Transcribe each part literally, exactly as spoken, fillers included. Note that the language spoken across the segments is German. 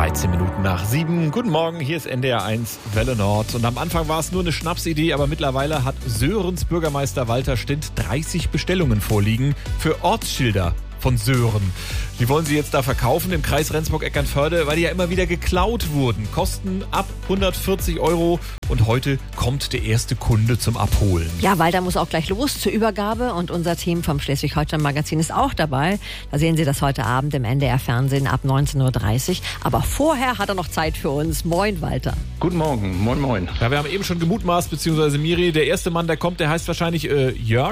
dreizehn Minuten nach sieben. Guten Morgen, hier ist N D R eins Welle Nord. Und am Anfang war es nur eine Schnapsidee, aber mittlerweile hat Sörens Bürgermeister Walter Stindt dreißig Bestellungen vorliegen für Ortsschilder von Sören. Die wollen sie jetzt da verkaufen im Kreis Rendsburg-Eckernförde, weil die ja immer wieder geklaut wurden. Kosten ab hundertvierzig Euro und heute kommt der erste Kunde zum Abholen. Ja, Walter muss auch gleich los zur Übergabe und unser Team vom Schleswig-Holstein-Magazin ist auch dabei. Da sehen Sie das heute Abend im N D R-Fernsehen ab neunzehn Uhr dreißig. Aber vorher hat er noch Zeit für uns. Moin, Walter. Guten Morgen, moin moin. Ja, wir haben eben schon gemutmaßt, beziehungsweise Miri, der erste Mann, der kommt, der heißt wahrscheinlich äh, Jörg.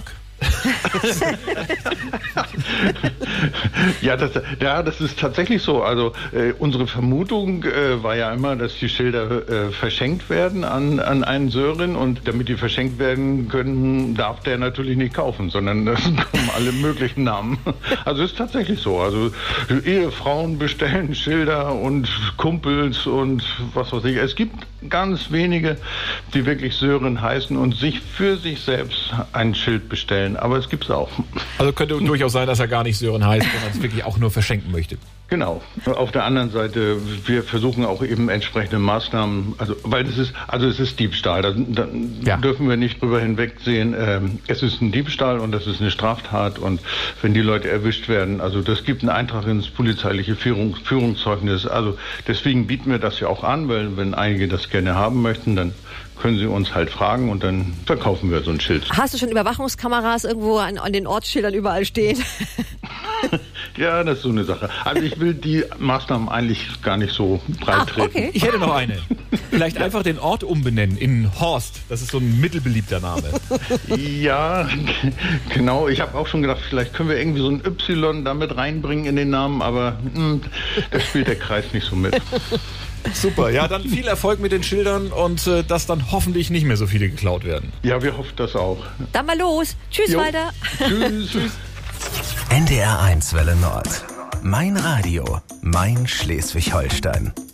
ja, das, ja, das ist tatsächlich so. Also äh, unsere Vermutung äh, war ja immer, dass die Schilder äh, verschenkt werden an, an einen Sören, und damit die verschenkt werden können, darf der natürlich nicht kaufen, sondern es kommen alle möglichen Namen. Also ist tatsächlich so. Also Ehefrauen bestellen Schilder und Kumpels und was weiß ich. Es gibt ganz wenige, die wirklich Sören heißen und sich für sich selbst ein Schild bestellen. Aber es gibt's auch. Also könnte durchaus sein, dass er gar nicht Sören heißt, sondern es wirklich auch nur verschenken möchte. Genau. Auf der anderen Seite, wir versuchen auch eben entsprechende Maßnahmen, also weil es ist, also es ist Diebstahl. Da, da ja. dürfen wir nicht drüber hinwegsehen. Ähm, es ist ein Diebstahl und das ist eine Straftat, und wenn die Leute erwischt werden, also das gibt einen Eintrag ins polizeiliche Führung, Führungszeugnis. Also deswegen bieten wir das ja auch an, weil wenn einige das gerne haben möchten, dann können Sie uns halt fragen und dann verkaufen wir so ein Schild. Hast du schon Überwachungskameras irgendwo an, an den Ortsschildern überall stehen? Ja, das ist so eine Sache. Also ich will die Maßnahmen eigentlich gar nicht so breit treten. Ah, okay. Ich hätte noch eine. Vielleicht einfach den Ort umbenennen in Horst. Das ist so ein mittelbeliebter Name. Ja, genau. Ich habe auch schon gedacht, vielleicht können wir irgendwie so ein Y damit reinbringen in den Namen, aber mh, das spielt der Kreis nicht so mit. Super, ja, dann viel Erfolg mit den Schildern und äh, dass dann hoffentlich nicht mehr so viele geklaut werden. Ja, wir hoffen das auch. Dann mal los. Tschüss, Jo. Walter. Tschüss. Tschüss. N D R eins Welle Nord. Mein Radio, mein Schleswig-Holstein.